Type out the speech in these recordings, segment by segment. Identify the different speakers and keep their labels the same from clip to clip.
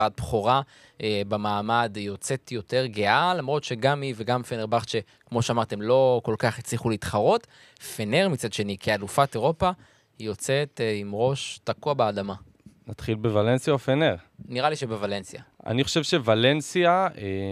Speaker 1: הבכורה במעמד יוצאת יותר גאה, למרות שגם היא וגם פנרבחצ'ה, כמו שאמרתם, לא כל כך הצליחו להתחרות. פנר מצד שני, כאלופת אירופה, היא יוצאת עם ראש תקוע באדמה.
Speaker 2: נתחיל בוולנסיה או פנר?
Speaker 1: נראה לי שבוולנסיה.
Speaker 2: אני חושב שוולנסיה,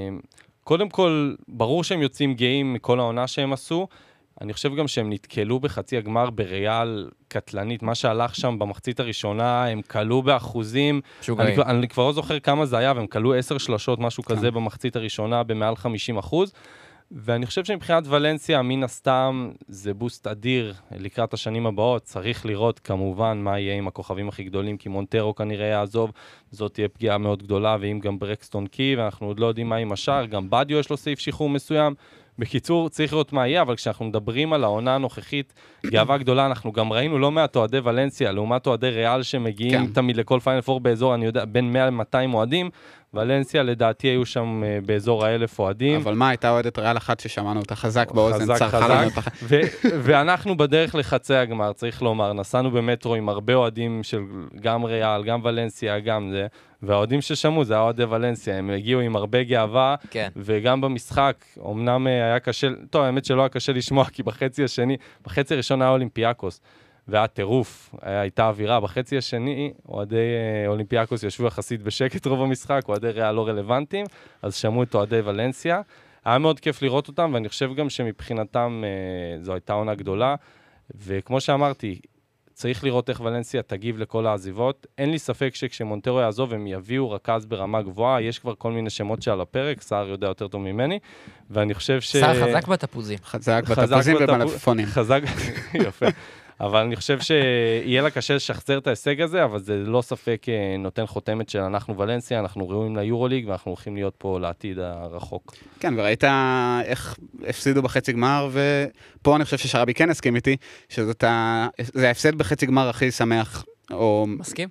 Speaker 2: קודם כל, ברור שהם יוצאים גאים מכל העונה שהם עשו, אני חושב גם שהם נתקלו בחצי הגמר בריאל קטלנית, מה שהלך שם במחצית הראשונה, הם קלו באחוזים, אני כבר לא זוכר כמה זה היה, והם קלו 10 שלשות, משהו כזה במחצית הראשונה, במעל 50%, ואני חושב שמבחינת ולנסיה, מן הסתם, זה בוסט אדיר לקראת השנים הבאות, צריך לראות כמובן מה יהיה עם הכוכבים הכי גדולים, כי מונטרו כנראה יעזוב, זאת תהיה פגיעה מאוד גדולה, ואם גם ברקסטון קי, ואנחנו עוד לא יודעים מה עם השאר, גם בדיו יש לו סעיף שחרור מסוים, בקיצור, צריך לראות מה יהיה, אבל כשאנחנו מדברים על העונה הנוכחית, גאווה גדולה, אנחנו גם ראינו לא מעט אוהדי ולנסיה, לעומת אוהדי ריאל שמגיעים תמיד לכל פיינל פור באזור, אני יודע, בין 100 ל-200 אוהדים, ולנסיה לדעתי היו שם באזור ה1,000 אוהדים.
Speaker 3: אבל מה, הייתה אוהדת ריאל אחת ששמענו אותה חזק באוזן,
Speaker 2: חזק, ואנחנו בדרך לחצי הגמר, צריך לומר, נסענו במטרו עם הרבה אוהדים של גם ריאל, גם ולנסיה, גם זה, והאוהדים ששמעו, זה האוהדי ולנסיה, הם הגיעו עם הרבה גאווה, וגם במשחק, אמנם היה קשה, טוב, האמת שלא היה קשה לשמוע, כי בחצי הראשון היה אולימפיאקוס, והיה טירוף, הייתה אווירה. בחצי השני, אוהדי אולימפיאקוס ישבו יחסית בשקט רוב המשחק, אוהדי ריאל לא רלוונטיים, אז שמעו את אוהדי ולנסיה. היה מאוד כיף לראות אותם, ואני חושב גם שמבחינתם זו הייתה עונה גדולה, וכמו שאמרתי, צריך לראות איך ולנסיה תגיב לכל העזיבות. אין לי ספק שכשמונטרו יעזוב, הם יביאו רכז ברמה גבוהה, יש כבר כל מיני שמות שעל הפרק, סער יודע יותר טוב ממני, ואני חושב
Speaker 1: סער חזק בתפוזים.
Speaker 3: חזק בתפוזים ובמלפפונים.
Speaker 2: חזק, יפה. אבל אני חושב שיהיה לה קשה לשחזר את ההישג הזה, אבל זה לא ספק נותן חותמת של אנחנו ולנסיה, אנחנו ראויים ליורוליג, ואנחנו הולכים להיות פה לעתיד הרחוק.
Speaker 3: כן, וראית איך הפסידו בחצי גמר, ופה אני חושב ששרבי כן הסכים איתי, שזה ההפסד בחצי גמר הכי שמח, או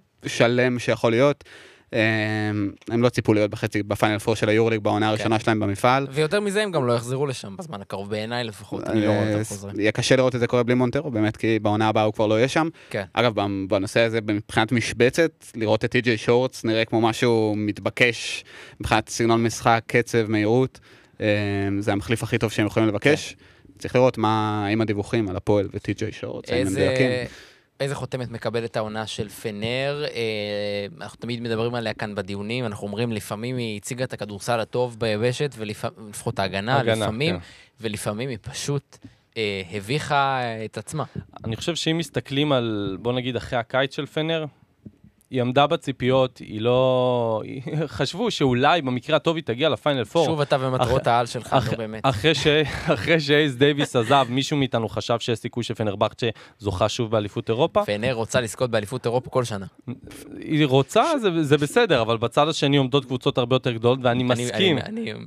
Speaker 3: שלם שיכול להיות. הם לא ציפו להיות בפיינל פור של היורוליג בעונה הראשונה שלהם במפעל.
Speaker 1: ויותר מזה הם גם לא יחזרו לשם בזמן הקרוב, בעיניי לפחות. אני לא רואה אותם חוזרים.
Speaker 3: יהיה קשה לראות את זה קורה בלי מונטרו, באמת, כי בעונה הבאה הוא כבר לא יהיה שם. אגב, בנושא הזה, מבחינת משבצת, לראות את טי.ג'יי שורטס נראה כמו משהו מתבקש, מבחינת סגנון משחק, קצב, מהירות. זה המחליף הכי טוב שהם יכולים לבקש. צריך לראות מה עם הדיווחים על הפועל וטי.ג'יי שורטס.
Speaker 1: איזה חותמת מקבלת העונה של פנר, אנחנו תמיד מדברים עליה כאן בדיונים, אנחנו אומרים לפעמים היא הציגה את הכדורסל הטוב ביבשת, ולפחות ההגנה לפעמים, ולפעמים היא פשוט הביכה את עצמה.
Speaker 2: אני חושב שאם מסתכלים על, בוא נגיד, אחרי הקיץ של פנר, היא עמדה בציפיות, היא לא... חשבו שאולי במקרה הטוב היא תגיע לפיינל פור.
Speaker 1: שוב אתה ומטרות העל שלך, לא באמת.
Speaker 2: אחרי שאייס דייביס עזב, מישהו מאיתנו חשב שיש סיכוי שפנרבחצ'ה זוכה שוב באליפות אירופה.
Speaker 1: פנר רוצה לזכות באליפות אירופה כל שנה.
Speaker 2: היא רוצה, זה בסדר, אבל בצד השני עומדות קבוצות הרבה יותר גדולות, ואני מסכים.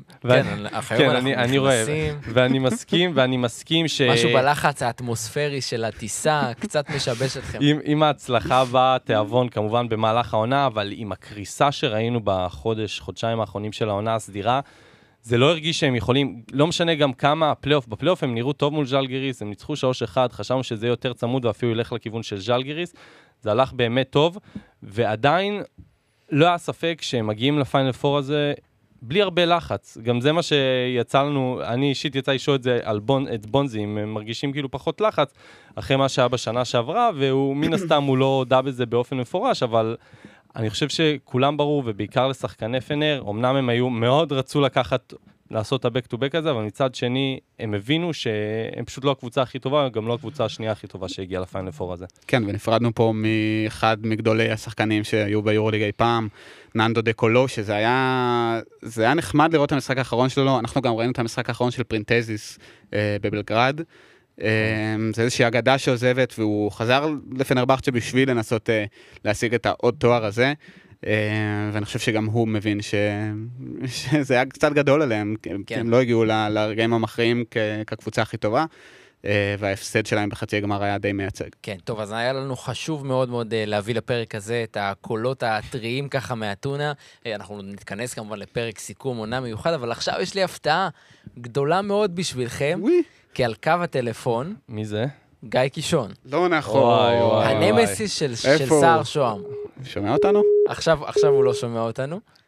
Speaker 1: אני
Speaker 2: רואה, ואני מסכים ש...
Speaker 1: משהו בלחץ האטמוספרי של הטיסה, קצת משבש אתכם.
Speaker 2: עם ההצלחה באה תיאבון, כמובן במהלך העונה, אבל עם הקריסה שראינו חודשיים האחרונים של העונה הסדירה, זה לא הרגיש שהם יכולים, לא משנה גם כמה בפלייאוף הם נראו טוב מול ז'לגיריס, הם ניצחו 3-1, חשבנו שזה יותר צמוד ואפילו ילך לכיוון של ז'לגיריס, זה הלך באמת טוב, ועדיין לא היה ספק שהם מגיעים לפיינל פור הזה בלי הרבה לחץ, גם זה מה שיצא לנו, אני אישית יצא לשאול את זה על בונזי, הם מרגישים כאילו פחות לחץ, אחרי מה שהיה בשנה שעברה, והוא מן הסתם הוא לא הודע בזה באופן מפורש, אבל אני חושב שכולם ברור, ובעיקר לשחקני פנר, אמנם הם היו מאוד רצו לעשות את ה-back to back הזה, אבל מצד שני, הם הבינו שהם פשוט לא הקבוצה הכי טובה, גם לא הקבוצה השנייה הכי טובה שהגיעה לפיינל פור הזה.
Speaker 3: כן, ונפרדנו פה מאחד מגדולי השחקנים שהיו ביורוליג אי פעם, ננדו דה קולו, שזה היה נחמד לראות את המשחק האחרון שלו, אנחנו גם ראינו את המשחק האחרון של פרינטזיס בבלגרד, זה איזושהי אגדה שעוזבת, והוא חזר לפנרבחצ'ה בשביל לנסות להשיג את העוד תואר הזה, ואני חושב שגם הוא מבין שזה היה קצת גדול עליהם, כי הם לא הגיעו לרגעים המכריעים כקבוצה הכי טובה, וההפסד שלהם בחצי הגמר היה די מייצג.
Speaker 1: כן, טוב, אז היה לנו חשוב מאוד מאוד להביא לפרק הזה את הקולות הטריים ככה מהטונה. אנחנו נתכנס כמובן לפרק סיכום עונה מיוחד, אבל עכשיו יש לי הפתעה גדולה מאוד בשבילכם, כי על קו הטלפון...
Speaker 2: מי זה?
Speaker 1: גיא קישון.
Speaker 3: לא נכון.
Speaker 1: הנמסיס של סער שוהם.
Speaker 3: שומע אותנו?
Speaker 1: עכשיו הוא לא שומע אותנו.